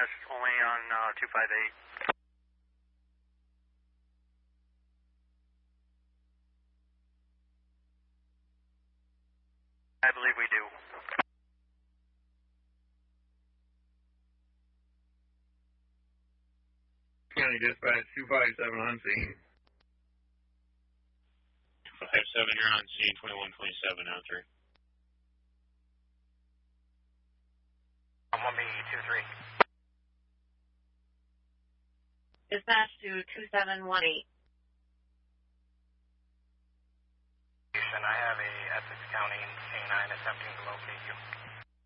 dispatch, only on 258. I believe we do. County Dispatch 257 on scene. 257, you're on scene, 2127 out there. 1B23. Dispatch to 2718. I have a Essex County canine attempting to locate you.